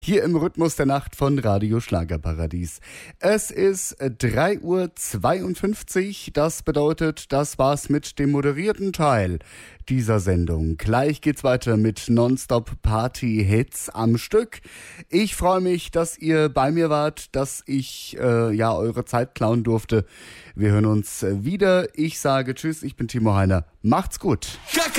Hier im Rhythmus der Nacht von Radio Schlagerparadies. Es ist 3:52 Uhr. Das bedeutet, das war's mit dem moderierten Teil dieser Sendung. Gleich geht's weiter mit Nonstop Party Hits am Stück. Ich freue mich, dass ihr bei mir wart, dass ich eure Zeit klauen durfte. Wir hören uns wieder. Ich sage Tschüss, ich bin Timo Heiner. Macht's gut.